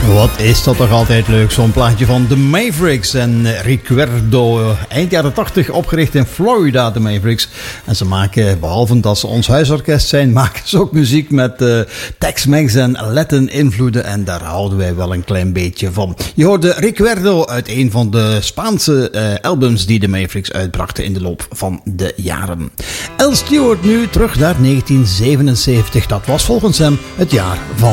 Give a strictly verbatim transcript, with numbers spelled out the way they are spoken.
Wat is dat toch altijd leuk, zo'n plaatje van de Mavericks en Recuerdo. Eind jaren tachtig opgericht in Florida, de Mavericks. En ze maken, behalve dat ze ons huisorkest zijn, maken ze ook muziek met uh, Tex-Mex en Latin invloeden. En daar houden wij wel een klein beetje van. Je hoorde Recuerdo uit een van de Spaanse uh, albums die de Mavericks uitbrachten in de loop van de jaren. Al Stewart nu terug naar negentien zevenenzeventig. Dat was volgens hem het jaar van